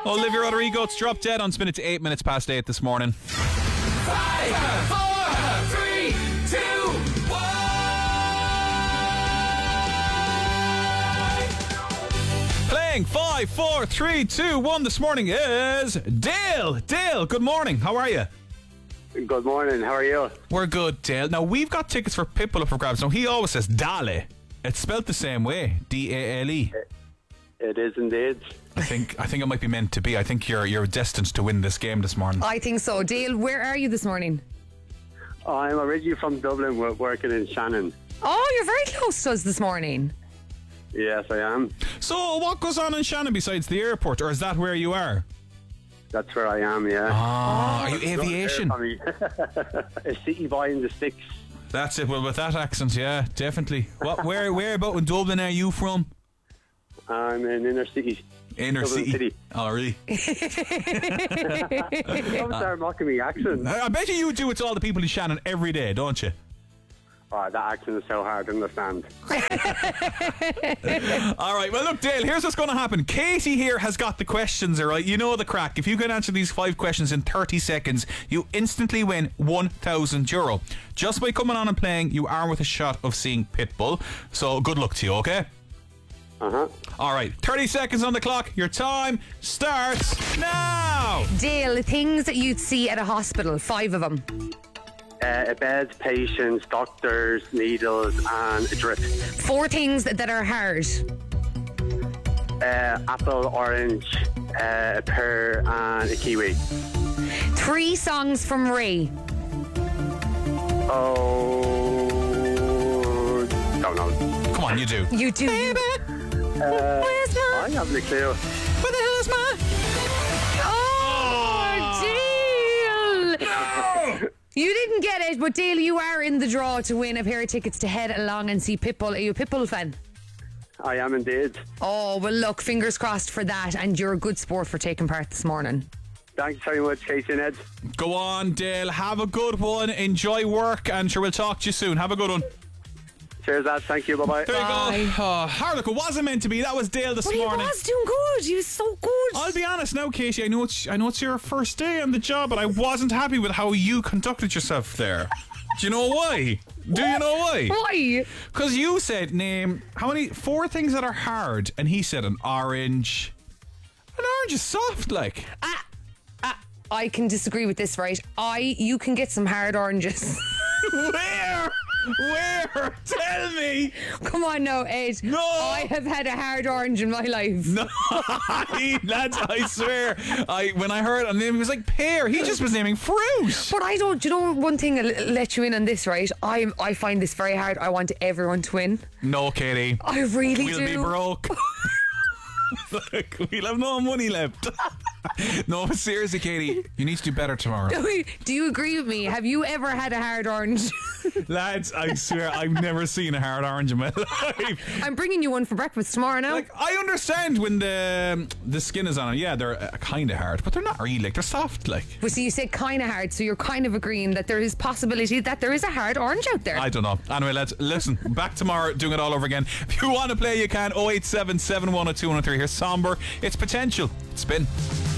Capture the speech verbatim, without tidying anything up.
Olivia Rodrigo, it's Drop Dead on Spin It to eight minutes past eight this morning. Five, four, three, two, one. Playing five, four, three, two, one this morning is Dale. Dale, good morning. How are you? Good morning, how are you? We're good, Dale. Now, we've got tickets for Pitbull up for grabs. Now, he always says Dale. It's spelt the same way, D A L E. It is indeed. I think I think it might be meant to be. I think you're you're destined to win this game this morning. I think so. Dale, where are you this morning? I'm originally from Dublin, wo- working in Shannon. Oh, you're very close to us this morning. Yes, I am. So, what goes on in Shannon besides the airport, or is that where you are? That's where I am, yeah. Ah, are you aviation? A city boy in the sticks. That's it. Well, with that accent, yeah, definitely. What? Where? Where about in Dublin are you from? I'm in inner city. Inner Dublin city. City. Oh, really? Don't start mocking me accent. I I bet you you do it to all the people in Shannon every day, don't you? Oh, that accent is so hard to understand. All right, well, look, Dale, here's what's going to happen. Katie here has got the questions, all right? You know the crack. If you can answer these five questions in thirty seconds, you instantly win one thousand euro. Just by coming on and playing, you are with a shot of seeing Pitbull. So good luck to you, okay? Uh-huh. All right, thirty seconds on the clock. Your time starts now. Dale, things that you'd see at a hospital, five of them. Uh, beds, patients, doctors, needles, and a drip. Four things that, that are hard. Uh, apple, orange, uh, a pear, and a kiwi. Three songs from Ray. Oh, don't know. Come on, you do. You do. Baby, Uh, where's my... I haven't a clue. Where the hell is my... Oh, Dale! You didn't get it, but Dale, you are in the draw to win a pair of tickets to head along and see Pitbull. Are you a Pitbull fan? I am indeed. Oh, well, look, fingers crossed for that, and you're a good sport for taking part this morning. Thanks very much, Casey and Ed. Go on, Dale. Have a good one. Enjoy work, and sure, we'll talk to you soon. Have a good one. Cheers, lads. Thank you. Bye-bye. There you go. Oh, Harlock, it wasn't meant to be. That was Dale this But morning. he was doing good. He was so good. I'll be honest now, Katie. I know it's I know it's your first day on the job, but I wasn't happy with how you conducted yourself there. Do you know why? Do you know why? Why? Because you said name how many four things that are hard, and he said an orange. An orange is soft, like. Ah, ah, I can disagree with this, right? I, you can get some hard oranges. Where? Where? Tell me. Come on now, Ed. No. I have had a hard orange in my life. No, lads, I swear. I when I heard a name, it was like pear. He just was naming fruit. But I don't, do you know one thing I'll let you in on this, right? I I find this very hard. I want everyone to win. No, Katie. I really We'll do. be broke. Look, we'll have no money left. No, but seriously, Katie, you need to do better tomorrow. Do you agree with me? Have you ever had a hard orange? Lads, I swear, I've never seen a hard orange in my life. I'm bringing you one for breakfast tomorrow now. Like, I understand when the the skin is on it. Yeah, they're uh, kind of hard, but they're not really. Like, they're soft, like. Well, see, you said kind of hard, so you're kind of agreeing that there is possibility that there is a hard orange out there. I don't know. Anyway, lads, listen, back tomorrow, doing it all over again. If you want to play, you can. oh eight seven, seven one oh two one oh three. Here's Somber. It's Potential. Spin.